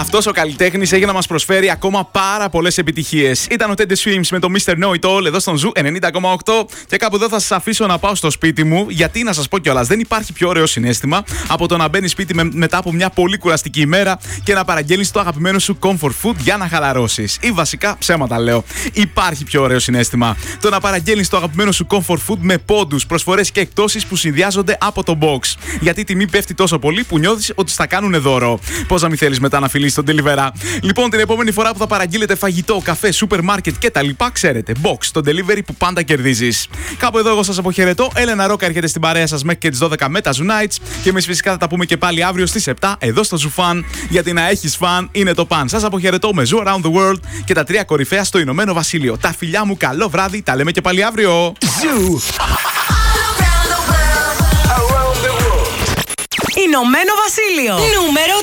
Αυτός ο καλλιτέχνης έχει να μας προσφέρει ακόμα πάρα πολλές επιτυχίες. Ήταν ο Teddy Swims με το Mr. Know It All εδώ στον Ζου 90,8. Και κάπου εδώ θα σας αφήσω να πάω στο σπίτι μου. Γιατί να σας πω κιόλας, δεν υπάρχει πιο ωραίο συναίσθημα από το να μπαίνεις σπίτι μετά από μια πολύ κουραστική ημέρα και να παραγγέλνεις το αγαπημένο σου comfort food για να χαλαρώσεις. Ή βασικά ψέματα λέω. Υπάρχει πιο ωραίο συναίσθημα. Το να παραγγέλνεις το αγαπημένο σου comfort food με πόντους, προσφορές και εκτόσεις που συνδυάζονται από το box. Γιατί η τιμή πέφτει τόσο πολύ που νιώθεις ότι στα κάνουνε δώρο. Πώς να μην θέλεις μετά να φιλήσεις τον delivery. Λοιπόν, την επόμενη φορά που θα παραγγείλετε φαγητό, καφέ, σούπερ μάρκετ κτλ. Ξέρετε, box, το delivery που πάντα κερδίζεις. Κάπου εδώ εγώ σας αποχαιρετώ. Έλενα Ρόκα έρχεται στην παρέα σας μέχρι και τις 12 με τα Zoo Nights. Και εμείς φυσικά θα τα πούμε και πάλι αύριο στις 7 εδώ στο Zoo Fan. Γιατί να έχεις φαν είναι το παν. Σας αποχαιρετώ με Zoo Around the World και τα 3 κορυφαία στο Ηνωμένο Βασίλειο. Τα φιλιά μου, καλό βράδυ. Τα λέμε και πάλι αύριο. Zoo. Ηνωμένο Βασίλειο. Νούμερο